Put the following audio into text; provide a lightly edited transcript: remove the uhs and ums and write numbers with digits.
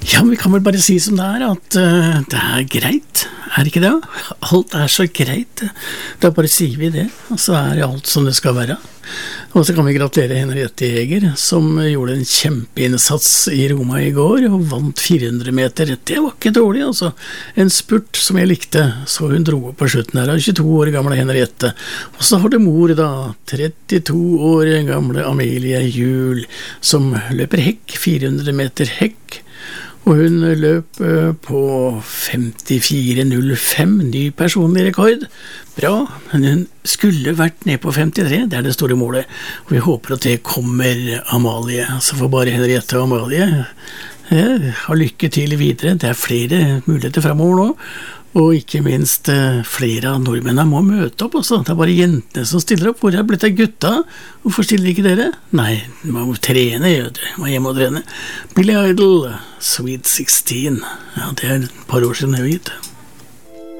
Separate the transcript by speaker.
Speaker 1: Ja, vi kan vel bare si som det at det greit, ikke det? Alt så greit, da bare sier vi det, og så alt som det skal være. Og så kan vi gratulere Henriette Jæger, som gjorde en kjempeinnsats i Roma i går, og vant 400 meter. Det var ikke dårlig, altså. En spurt som jeg likte, så hun dro opp på slutten her, 22 år gamle Henriette. Og så har det mor da, 32 år gamle Amelie Juel, som løper hekk, 400 meter hekk, og hun løp på 54,05, ny personlig rekord. Bra, men hun skulle vært ned på 53, det det store målet. Og vi håper at det kommer Amalie, så får bare Henriette og Amalie ha lykke til videre. Det flere muligheter fremover nå, og ikke minst flere av nordmennene må møte opp også. Det bare jentene som stiller opp. Hvor blitt av gutta? Hvorfor stiller ikke dere? Nei, man må trene, man må hjemme og trene. Billy Idol, Sweet 16. Ja, det et par år siden, jeg vet.